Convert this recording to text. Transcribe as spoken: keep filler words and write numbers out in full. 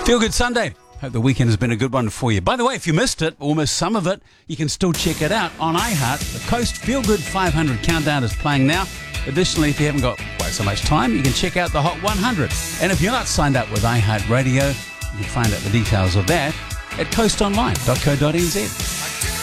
Feel Good Sunday. Hope the weekend has been a good one for you. By the way, if you missed it, or missed some of it, you can still check it out on iHeart. The Coast Feel Good five hundred countdown is playing now. Additionally, if you haven't got quite so much time, you can check out the Hot one hundred. And if you're not signed up with iHeart Radio, you can find out the details of that at coast online dot co dot n z.